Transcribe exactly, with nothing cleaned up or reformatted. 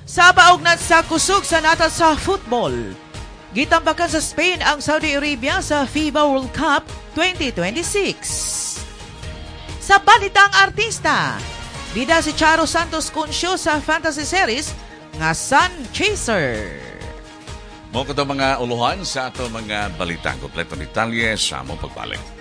Sa paugnan sa kusog sa nata sa football, gitambakan sa Spain ang Saudi Arabia sa FIBA World Cup twenty twenty-six. Sa balitang artista, bida si Charo Santos Concio sa fantasy series nga Sun Chaser. Mo ko mga uluhan sa ato mga balitang kompleto detalye sa among pagbalik.